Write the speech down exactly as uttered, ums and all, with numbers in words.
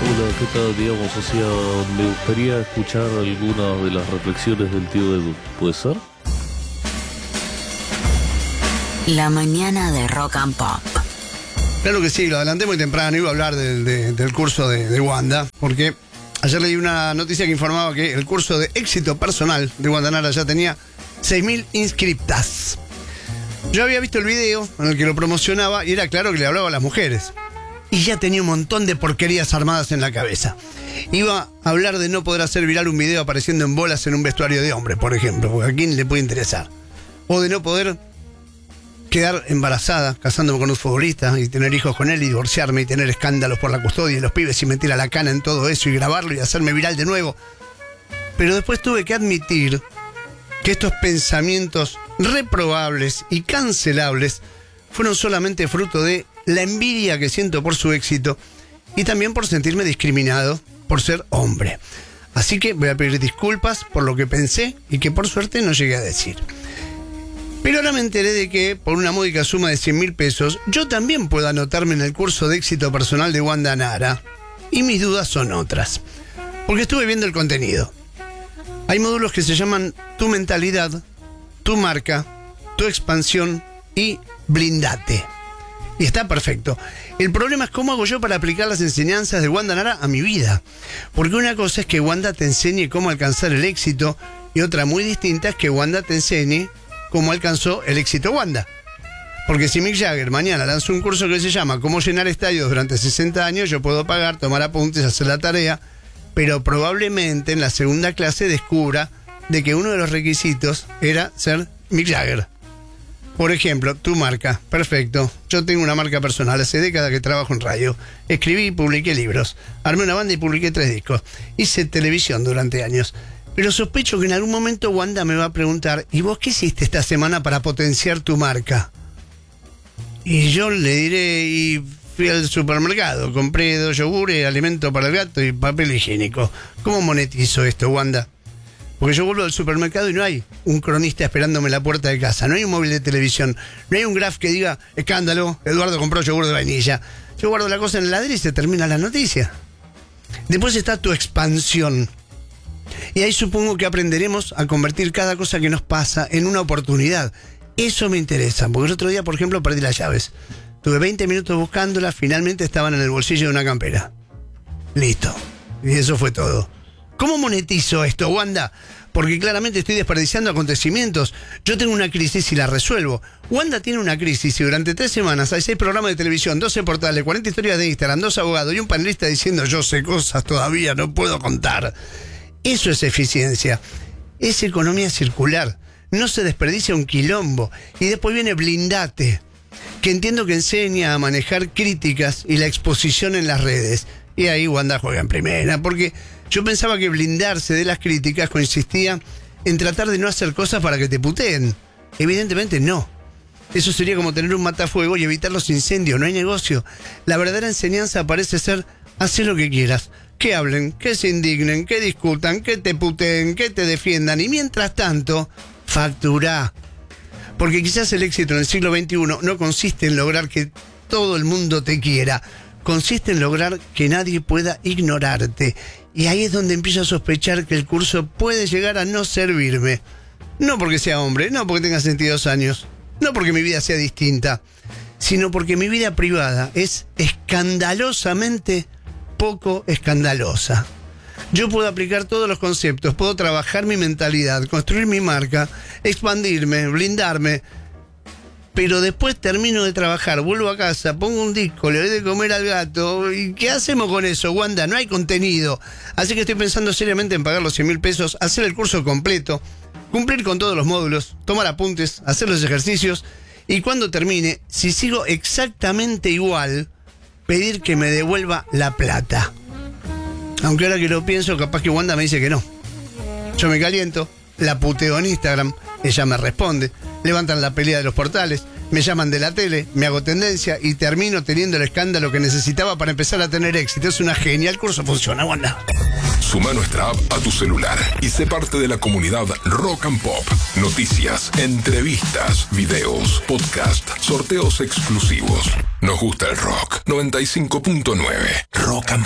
Hola, ¿qué tal? Digamos, o sea, me gustaría escuchar algunas de las reflexiones del tío Edu. ¿Puede ser? La mañana de Rock and Pop. Claro que sí, lo adelanté muy temprano. Iba a hablar del, de, del curso de, de Wanda, porque ayer leí una noticia que informaba que el curso de éxito personal de Wanda Nara ya tenía seis mil inscriptas. Yo había visto el video en el que lo promocionaba y era claro que le hablaba a las mujeres. Y ya tenía un montón de porquerías armadas en la cabeza. Iba a hablar de no poder hacer viral un video apareciendo en bolas en un vestuario de hombre, por ejemplo, porque a quién le puede interesar. O de no poder quedar embarazada, casándome con un futbolista y tener hijos con él y divorciarme y tener escándalos por la custodia y los pibes y meter a la cana en todo eso y grabarlo y hacerme viral de nuevo. Pero después tuve que admitir que estos pensamientos reprobables y cancelables fueron solamente fruto de la envidia que siento por su éxito y también por sentirme discriminado por ser hombre. Así que voy a pedir disculpas por lo que pensé y que por suerte no llegué a decir. Pero ahora me enteré de que por una módica suma de cien mil pesos yo también puedo anotarme en el curso de éxito personal de Wanda Nara. Y mis dudas son otras, porque estuve viendo el contenido. Hay módulos que se llaman Tu mentalidad, Tu marca, Tu expansión y Blindate. Y está perfecto. El problema es cómo hago yo para aplicar las enseñanzas de Wanda Nara a mi vida. Porque una cosa es que Wanda te enseñe cómo alcanzar el éxito y otra muy distinta es que Wanda te enseñe cómo alcanzó el éxito Wanda. Porque si Mick Jagger mañana lanza un curso que se llama Cómo llenar estadios durante sesenta años, yo puedo pagar, tomar apuntes, hacer la tarea, pero probablemente en la segunda clase descubra de que uno de los requisitos era ser Mick Jagger. Por ejemplo, tu marca. Perfecto. Yo tengo una marca personal. Hace décadas que trabajo en radio. Escribí y publiqué libros. Armé una banda y publiqué tres discos. Hice televisión durante años. Pero sospecho que en algún momento Wanda me va a preguntar, ¿y vos qué hiciste esta semana para potenciar tu marca? Y yo le diré, y fui al supermercado. Compré dos yogures, alimento para el gato y papel higiénico. ¿Cómo monetizo esto, Wanda? Porque yo vuelvo al supermercado y no hay un cronista esperándome en la puerta de casa, no hay un móvil de televisión, no hay un graph que diga, escándalo, Eduardo compró yogur de vainilla. Yo guardo la cosa en el ladrillo y se termina la noticia. Después está tu expansión. Y ahí supongo que aprenderemos a convertir cada cosa que nos pasa en una oportunidad. Eso me interesa, porque el otro día, por ejemplo, perdí las llaves. Tuve veinte minutos buscándolas, finalmente estaban en el bolsillo de una campera. Listo. Y eso fue todo. ¿Cómo monetizo esto, Wanda? Porque claramente estoy desperdiciando acontecimientos. Yo tengo una crisis y la resuelvo. Wanda tiene una crisis y durante tres semanas hay seis programas de televisión, doce portales, cuarenta historias de Instagram, dos abogados y un panelista diciendo yo sé cosas todavía, no puedo contar. Eso es eficiencia. Es economía circular. No se desperdicia un quilombo. Y después viene Blindate, que entiendo que enseña a manejar críticas y la exposición en las redes. Y ahí Wanda juega en primera, porque yo pensaba que blindarse de las críticas consistía en tratar de no hacer cosas para que te puteen. Evidentemente no. Eso sería como tener un matafuego y evitar los incendios, no hay negocio. La verdadera enseñanza parece ser hacer lo que quieras. Que hablen, que se indignen, que discutan, que te puteen, que te defiendan. Y mientras tanto, facturá. Porque quizás el éxito en el siglo veintiuno no consiste en lograr que todo el mundo te quiera. Consiste en lograr que nadie pueda ignorarte. Y ahí es donde empiezo a sospechar que el curso puede llegar a no servirme. No porque sea hombre, no porque tenga sesenta y dos años, no porque mi vida sea distinta, sino porque mi vida privada es escandalosamente poco escandalosa. Yo puedo aplicar todos los conceptos, puedo trabajar mi mentalidad, construir mi marca, expandirme, blindarme. Pero después termino de trabajar, vuelvo a casa, pongo un disco, le doy de comer al gato. ¿Y qué hacemos con eso, Wanda? No hay contenido. Así que estoy pensando seriamente en pagar los cien mil pesos, hacer el curso completo, cumplir con todos los módulos, tomar apuntes, hacer los ejercicios. Y cuando termine, si sigo exactamente igual, pedir que me devuelva la plata. Aunque ahora que lo pienso, capaz que Wanda me dice que no. Yo me caliento, la puteo en Instagram, ella me responde. Levantan la pelea de los portales, me llaman de la tele, me hago tendencia y termino teniendo el escándalo que necesitaba para empezar a tener éxito. Es una genial, el curso funciona, Wanda. Suma nuestra app a tu celular y sé parte de la comunidad Rock and Pop. Noticias, entrevistas, videos, podcast, sorteos exclusivos. Nos gusta el rock. noventa y cinco punto nueve Rock and Pop.